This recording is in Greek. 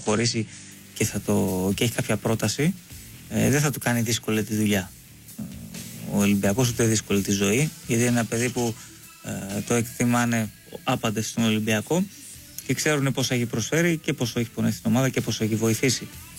προχωρήσει και έχει κάποια πρόταση, δεν θα του κάνει δύσκολη τη δουλειά ο Ολυμπιακός, ούτε δύσκολη τη ζωή, γιατί είναι ένα παιδί που το εκτιμάνε άπαντες στον Ολυμπιακό και ξέρουν πόσο έχει προσφέρει και πόσο έχει πονέσει την ομάδα και πόσο έχει βοηθήσει